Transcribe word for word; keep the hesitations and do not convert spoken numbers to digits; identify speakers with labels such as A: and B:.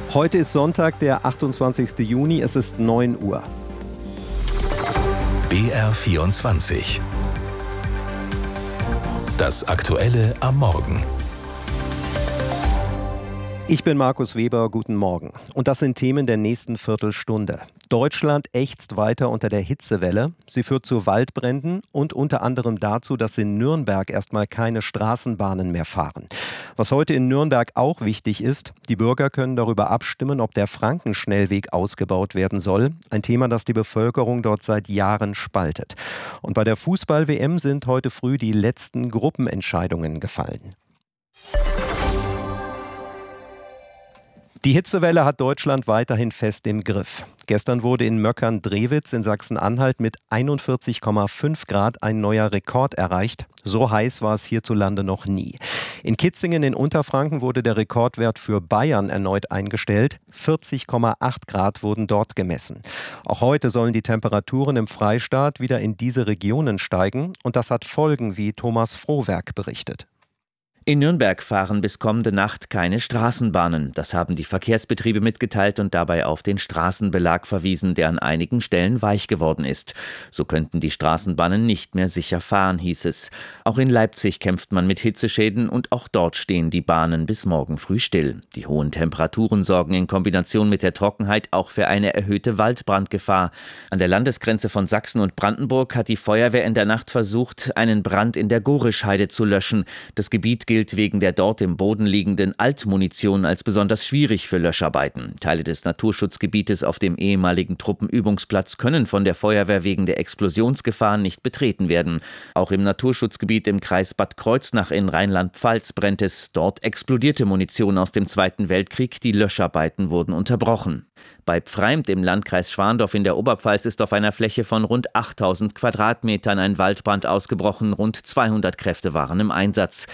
A: Heute ist Sonntag, der achtundzwanzigsten Juni, es ist neun Uhr.
B: B R vierundzwanzig. Das Aktuelle am Morgen.
A: Ich bin Markus Weber, guten Morgen. Und das sind Themen der nächsten Viertelstunde. Deutschland ächzt weiter unter der Hitzewelle. Sie führt zu Waldbränden und unter anderem dazu, dass in Nürnberg erstmal keine Straßenbahnen mehr fahren. Was heute in Nürnberg auch wichtig ist, die Bürger können darüber abstimmen, ob der Frankenschnellweg ausgebaut werden soll. Ein Thema, das die Bevölkerung dort seit Jahren spaltet. Und bei der Fußball-W M sind heute früh die letzten Gruppenentscheidungen gefallen. Die Hitzewelle hat Deutschland weiterhin fest im Griff. Gestern wurde in Möckern-Drewitz in Sachsen-Anhalt mit einundvierzig Komma fünf Grad ein neuer Rekord erreicht. So heiß war es hierzulande noch nie. In Kitzingen in Unterfranken wurde der Rekordwert für Bayern erneut eingestellt. vierzig Komma acht Grad wurden dort gemessen. Auch heute sollen die Temperaturen im Freistaat wieder in diese Regionen steigen. Und das hat Folgen, wie Thomas Frohwerk berichtet.
C: In Nürnberg fahren bis kommende Nacht keine Straßenbahnen. Das haben die Verkehrsbetriebe mitgeteilt und dabei auf den Straßenbelag verwiesen, der an einigen Stellen weich geworden ist. So könnten die Straßenbahnen nicht mehr sicher fahren, hieß es. Auch in Leipzig kämpft man mit Hitzeschäden und auch dort stehen die Bahnen bis morgen früh still. Die hohen Temperaturen sorgen in Kombination mit der Trockenheit auch für eine erhöhte Waldbrandgefahr. An der Landesgrenze von Sachsen und Brandenburg hat die Feuerwehr in der Nacht versucht, einen Brand in der Gorischheide zu löschen. Das Gebiet gilt wegen der dort im Boden liegenden Altmunition als besonders schwierig für Löscharbeiten. Teile des Naturschutzgebietes auf dem ehemaligen Truppenübungsplatz können von der Feuerwehr wegen der Explosionsgefahr nicht betreten werden. Auch im Naturschutzgebiet im Kreis Bad Kreuznach in Rheinland-Pfalz brennt es. Dort explodierte Munition aus dem Zweiten Weltkrieg. Die Löscharbeiten wurden unterbrochen. Bei Pfreimt im Landkreis Schwandorf in der Oberpfalz ist auf einer Fläche von rund achttausend Quadratmetern ein Waldbrand ausgebrochen. Rund zweihundert Kräfte waren im Einsatz.